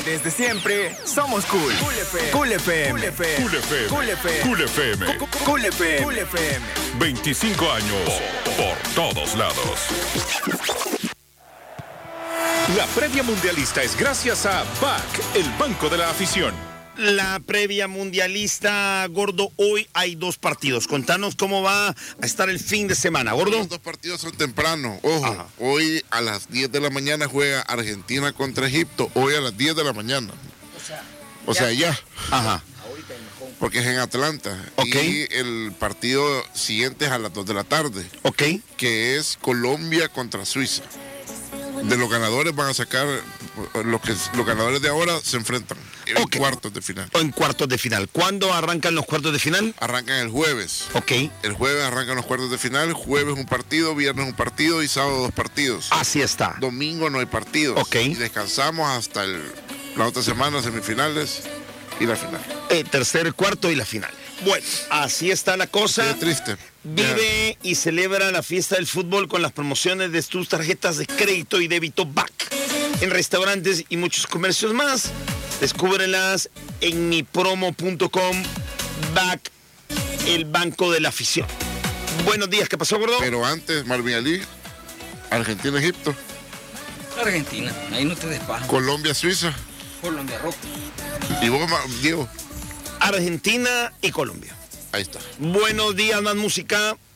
Desde siempre, somos cool. Cool FM. Cool FM. Cool FM. Cool FM. Cool FM. Cool FM. Cool FM. Cool FM. 25 años por todos lados. La previa mundialista es gracias a BAC, el banco de la afición. La previa mundialista, Gordo, hoy hay 2 partidos. Contanos cómo va a estar el fin de semana, Gordo. Los 2 partidos son temprano. Ojo, ajá. Hoy a las 10 de la mañana juega Argentina contra Egipto. Hoy a las 10 de la mañana. O sea, ya. Ajá. Porque es en Atlanta. Okay. Y el partido siguiente es a las 2 de la tarde. Ok. Que es Colombia contra Suiza. De los ganadores van a sacar, los ganadores de ahora se enfrentan en cuartos de final. O en cuartos de final. ¿Cuándo arrancan los cuartos de final? Arrancan el jueves. Ok. El jueves arrancan los cuartos de final, jueves un partido, viernes un partido y sábado 2 partidos. Así está. Domingo no hay partidos. Ok. Y descansamos hasta la otra semana, semifinales y la final. Tercer, cuarto y la final. Bueno, así está la cosa. Qué triste. Vive y celebra la fiesta del fútbol con las promociones de tus tarjetas de crédito y débito BAC en restaurantes y muchos comercios más. Descúbrelas en mipromo.com. BAC, el banco de la afición. Buenos días, ¿qué pasó, Gordo? Pero antes, Marvin Ali, Argentina-Egipto. Argentina, ahí no te despajan. Colombia-Suiza. Colombia-Roca. ¿Y vos, Diego? Argentina y Colombia. Ahí está. Buenos días, más música.